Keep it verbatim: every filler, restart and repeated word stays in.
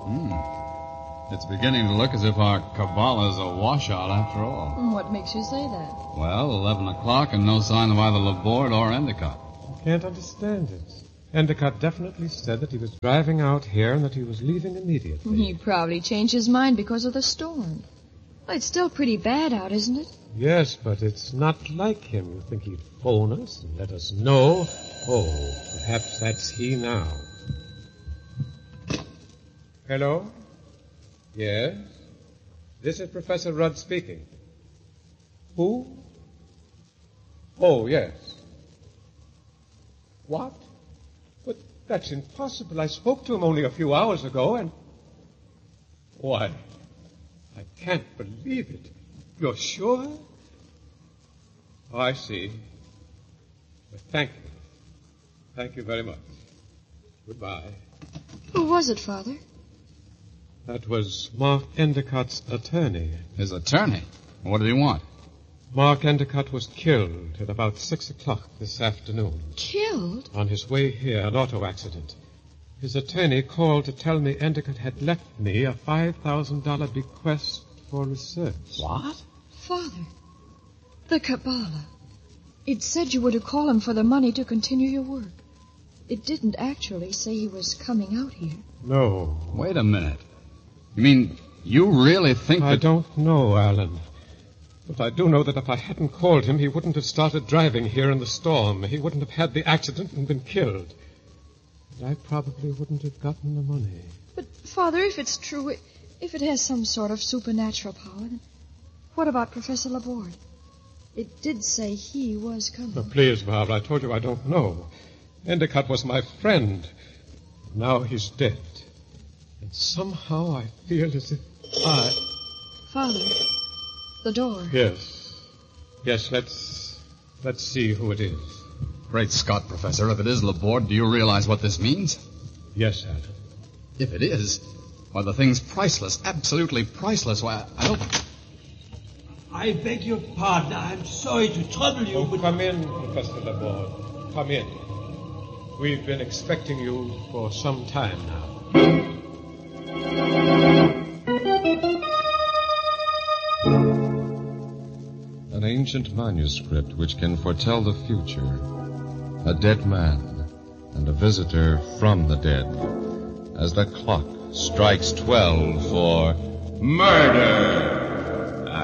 Hmm. It's beginning to look as if our Kabbalah's a washout after all. What makes you say that? Well, eleven o'clock and no sign of either Laborde or Endicott. I can't understand it. Endicott definitely said that he was driving out here and that he was leaving immediately. He probably changed his mind because of the storm. Well, it's still pretty bad out, isn't it? Yes, but it's not like him. You think he'd phone us and let us know? Oh, perhaps that's he now. Hello? Yes? This is Professor Rudd speaking. Who? Oh, yes. What? But that's impossible. I spoke to him only a few hours ago, and... Why, I can't believe it. You're sure? Oh, I see. Well, thank you. Thank you very much. Goodbye. Who was it, Father? That was Mark Endicott's attorney. His attorney? What did he want? Mark Endicott was killed at about six o'clock this afternoon. Killed? On his way here, an auto accident. His attorney called to tell me Endicott had left me a five thousand dollars bequest for research. What? Father, the Kabbalah. It said you were to call him for the money to continue your work. It didn't actually say he was coming out here. No. Wait a minute. You mean you really think I that... don't know, Alan. But I do know that if I hadn't called him, he wouldn't have started driving here in the storm. He wouldn't have had the accident and been killed. And I probably wouldn't have gotten the money. But, Father, if it's true, if it has some sort of supernatural power, then what about Professor Laborde? It did say he was coming. Oh, please, Barbara, I told you I don't know. Endicott was my friend. Now he's dead. And somehow I feel as if I... Father, the door. Yes. Yes, let's... let's see who it is. Great Scott, Professor, if it is Laborde, do you realize what this means? Yes, Alan. If it is, why, the thing's priceless, absolutely priceless. Why, I don't... I beg your pardon. I'm sorry to trouble you, Oh, but... come in, Professor Laborde. Come in. We've been expecting you for some time now. An ancient manuscript which can foretell the future. A dead man and a visitor from the dead. As the clock strikes twelve for murder.